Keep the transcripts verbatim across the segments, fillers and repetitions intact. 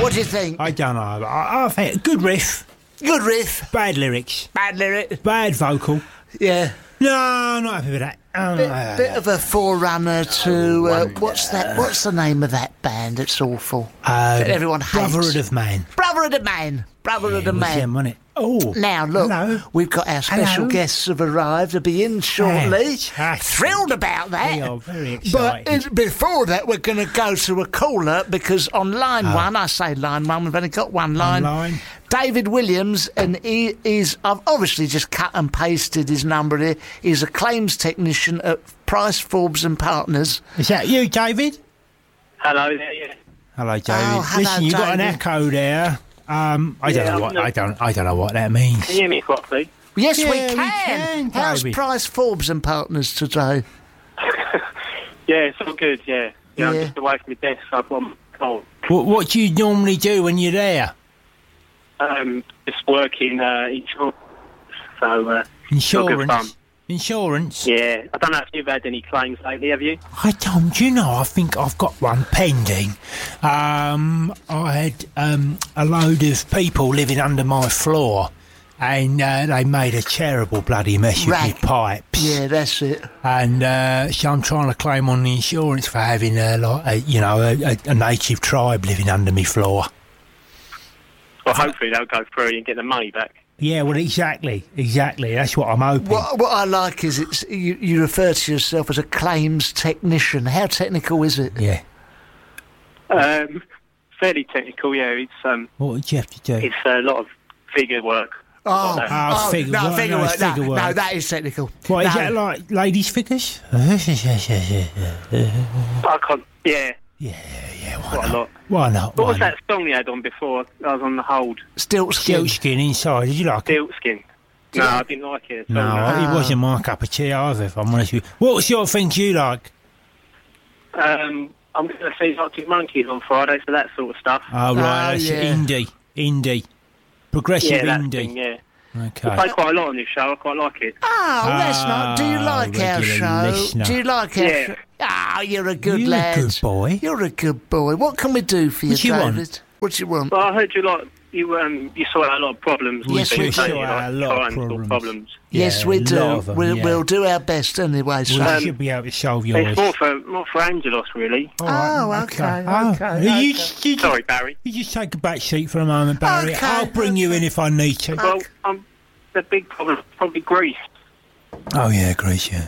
What do you think? I don't know. I, I think good riff. Good riff. Bad lyrics. Bad lyrics. Bad vocal. Yeah. No, not happy with that. Oh, Bit, no, bit no. of a forerunner to uh, what's that? What's the name of that band? It's awful. Uh, that everyone hates. Brotherhood of Man. Brotherhood of Man. Brotherhood Yeah, of it was Man. them, wasn't it? Oh. Now look, Hello. we've got our special Hello. guests have arrived. They'll be in shortly. Fantastic. Thrilled about that. We are very But excited. in, before that, we're going to go to a caller because on line Oh. one, I say line one, we've only got one line. Line. David Williams, and he is, I've obviously just cut and pasted his number here. He's a claims technician at Price, Forbes and Partners. Is that you, David? Hello there, yeah. Hello, David. Oh, hello, Listen, you've got an David. echo there. Um, I don't Yeah, know I'm what not- I don't I don't know what that means. Can you hear me properly? Yes, Yeah, we we can. can, How's David. Price, Forbes and Partners today? Yeah, it's all good, yeah. Yeah. Yeah, I'm just away from my desk, so I've got my cold. What what do you normally do when you're there? Um, just working uh, insurance, so uh, it's all good fun. Insurance. Insurance. Yeah, I don't know if you've had any claims lately, have you? I don't. You know, I think I've got one pending. Um, I had um, a load of people living under my floor, and uh, they made a terrible bloody mess with my Rag. pipes. Yeah, that's it. And uh, so I'm trying to claim on the insurance for having a, like, a you know, a, a, a native tribe living under my floor. Well, hopefully they'll go through and get the money back. Yeah, well, exactly, exactly. That's what I'm hoping. What, what I like is it's you, you refer to yourself as a claims technician. How technical is it? Yeah. Um, fairly technical, yeah. It's um, What would you have to do? it's a lot of figure work. Oh, Like that. Oh, figure no, work, figure no, work. it's No, figure work. no, that is technical. What, is No. that like ladies' figures? I can't. Yeah, Yeah, yeah, why quite a not? lot. Why not? What Why was not? that song you had on before? I was on the hold. Stilt skin. Stilt skin inside. Did you like it? Stilt skin. No, I didn't like it. No, So, it wasn't my cup of tea either, if I'm honest with you. What sort of things you like? Um, I'm going to see Arctic Monkeys on Friday, so that sort of stuff. Oh, right, Oh, that's yeah. indie. Indie. Progressive yeah, that indie. thing, yeah. Okay. We play quite a lot on this show. I quite like it. Oh, that's not. Do you Ah, like our regular show? listener. Do you like our Yeah. show? Ah, you're a good You're a lad. good boy. You're a good boy. What can we do for you, What do you David? want? What do you want? Well, I heard you like you um you sort out a lot of problems. Yes, with we things, do. don't you? Sort out Like, a lot of try and solve problems. problems. Yes, Yeah, we a do. lot of 'em, we'll, yeah. we'll do our best anyway. We So. Um, should be able to solve yours. It's more for more for Angelos, really. All right, Oh, okay, Oh, okay, You, okay. you, Sorry, Barry. you just take a back seat for a moment, Barry. Okay, I'll bring you in if I need to. Well, um, the big problem is probably Greece. Oh, yeah, Grace, yeah.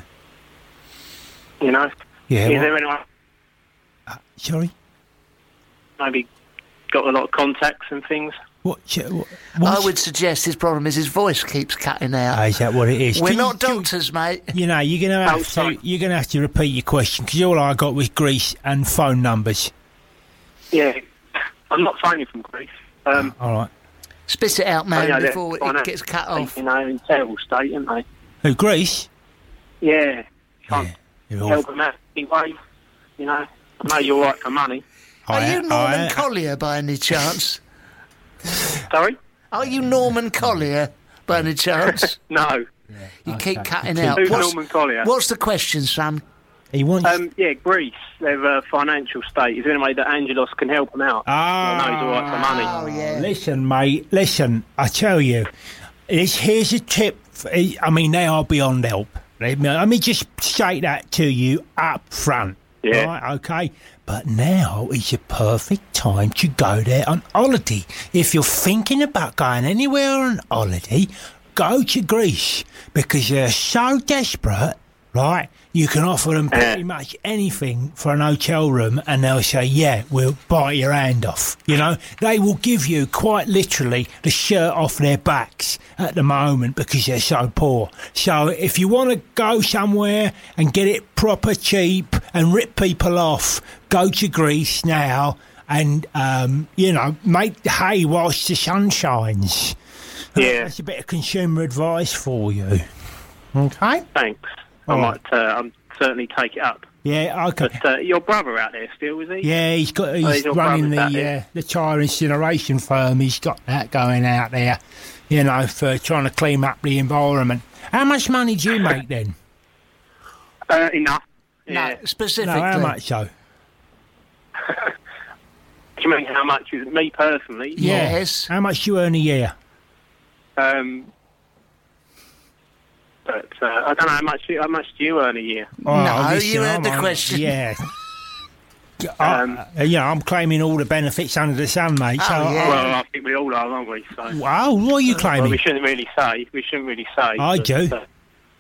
You know, Yeah, is what- there anyone Sorry? maybe got a lot of contacts and things? What? what I what's- would suggest his problem is his voice keeps cutting out. Oh, is that what it is? We're Can not you, doctors, mate. You know, you're gonna Oh, have to. sorry. You're gonna have to repeat your question because all I got was Greece and phone numbers. Yeah, I'm not phoning from Greece. Um, All right. Spit it out, I man, know they're before it financially, gets cut off. You know, in terrible state, aren't they? Who? Greece? Yeah, can't Yeah. You're help awful. them out anyway. You know, I know you're right for money. Are I- you Norman I- Collier by any chance? Sorry? Are you Norman Collier by any chance? No. You Okay. keep cutting Keep- out. Who's What's, Norman Collier? what's the question, son? He wants. Um, yeah, Greece. Their uh, financial state. Is there any way that Angelos can help them out? Ah. I know he's all right for money. Oh, yeah. Listen, mate. Listen, I tell you, it's, here's a tip. For, I mean, they are beyond help. Let me, let me just say that to you up front. Yeah. Right, okay. But now is the perfect time to go there on holiday. If you're thinking about going anywhere on holiday, go to Greece because they're so desperate, right? You can offer them pretty Yeah. much anything for an hotel room and they'll say, yeah, we'll bite your hand off. You know, they will give you quite literally the shirt off their backs at the moment because they're so poor. So if you want to go somewhere and get it proper cheap and rip people off, go to Greece now and, um, you know, make the hay whilst the sun shines. Yeah. That's a bit of consumer advice for you. Okay? Thanks. I All might uh, I'm certainly take it up. Yeah, okay. But uh, your brother out there still, is he? Yeah, he's got. He's Oh, he's your running the brother's out uh, there. the tyre incineration firm. He's got that going out there, you know, for trying to clean up the environment. How much money do you make then? Uh, enough. Yeah. No, specifically. No, how much so? do you mean how much is it? Me personally? Yes. How much do you earn a year? Um, but uh, I don't know how much. How much do you earn a year? Oh, No, listen, you heard I'm the on- question. Yeah. I, Um, uh, yeah, I'm claiming all the benefits under the sun, mate. So, Oh, yeah. Well, I think we all are, aren't we? So, I, wow, what are you well, claiming? we shouldn't really say. We shouldn't really say. I but, do. uh,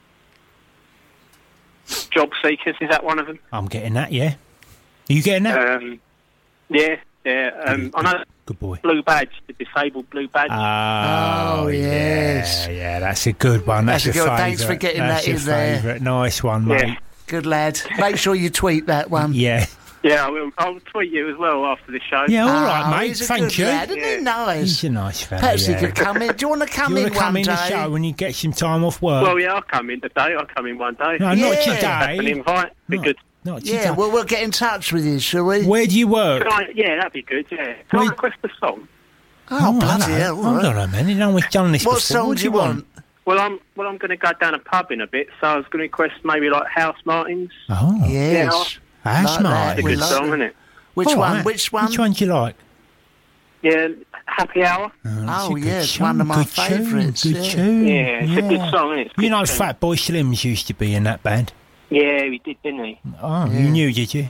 job seekers, is that one of them? I'm getting that, yeah. Are you getting that? Um, yeah, yeah. Um, I know Good boy. blue badge, the disabled blue badge. Oh, Oh, yes. Yeah, yeah, that's a good one. That's, That's a your good- favourite. thanks for getting that's that your in there. favourite. Nice one, mate. Yeah. Good lad. Make sure you tweet that one. Yeah. Yeah, I will, I'll tweet you as well after the show. Yeah, all Oh, right, mate. he's a Thank good you. lad, isn't he Yeah. nice? He's a nice fella. Perhaps yeah. he could come in. Do you want to come You in want to come one in day? the show when you get some time off work? Well, yeah, I'll come in today. I'll come in one day. no, Yeah. not An today. invite. Be Not, good. not today. Yeah, well, we'll get in touch with you, shall we? Where do you work? Can I, yeah, that'd be good. Yeah. Can Wait. I request a song? Oh, bloody hello. hell. all Hold right. on a minute. No one's done this What before. song What do you want? Well, I'm well. I'm going to go down a pub in a bit, so I was going to request maybe like House Martins. Oh, Yes. House Like that. Martins. It's a We good like song, it. isn't it? Which All one? right. Which one? Which one do you like? Yeah, Happy Hour. that's Oh, a good yeah, it's tune, one of my good tune, favourites, Good yeah. tune. Yeah, it's a good song, isn't it? It's a You good know, tune. Fatboy Slims used to be in that band. Yeah, he did, didn't he? Oh, Yeah. you knew, did you?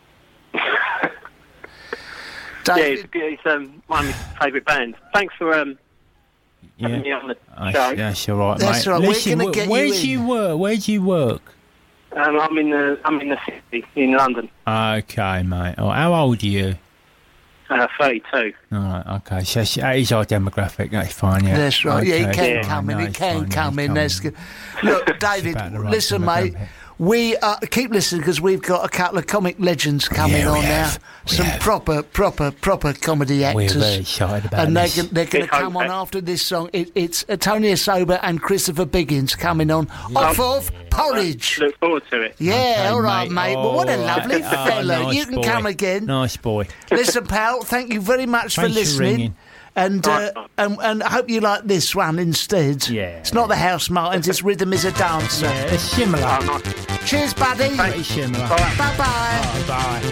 Yeah, David, it's, good. It's um, one of my favourite bands. Thanks for um, having me on the That's, show. that's all right, That's mate. all right, we're Listen, gonna wh- get you where in. do you work? Where do you work? Um, I'm in the I'm in the city in London. Okay, mate. Oh, how old are you? Uh, thirty-two. All right, okay. So sh- that is our demographic. That's fine, yeah. That's right. Yeah, he Okay, can it's come fine. in. No, He it's can fine, come yeah, in. it's That's good. Look, David, about the right listen, demographic. mate. We uh, keep listening because we've got a couple of comic legends coming Yeah, we on have. now. We Some have. proper, proper, proper comedy We're actors. very excited about and they're, this. gon- they're going to Big come hope, on eh? after this song. It, it's uh, Tony Asoba and Christopher Biggins coming on off of Porridge. Look forward to it. Yeah, Okay, all right, mate. Well, what a all lovely right. Oh, fella. nice You can boy. come again. Nice boy. Listen, pal, thank you very much for Thanks for listening. ringing. And, uh, Right. and and I hope you like this one instead. Yeah. It's not the House Martins, it's Rhythm is a Dancer. Yeah, it's similar. Oh, nice. Cheers, buddy. Pretty similar. Bye. Bye bye. Oh, bye.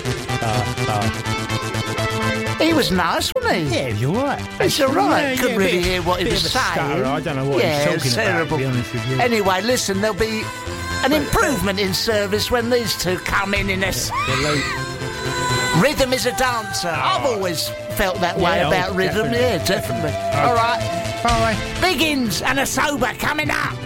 Oh, bye. He was nice, wasn't he? Yeah, you're right. It's all right. Yeah, Couldn't yeah, really bit- hear what he bit was of a stutter. saying. I don't know what yeah, he was it's talking about, terrible. to be honest with you. Anyway, listen, there'll be an improvement in service when these two come in in this. Rhythm is a dancer. I've always felt that way Yeah, oh, about rhythm. definitely. Yeah, definitely. All right. Bye. Biggins and Asoba coming up.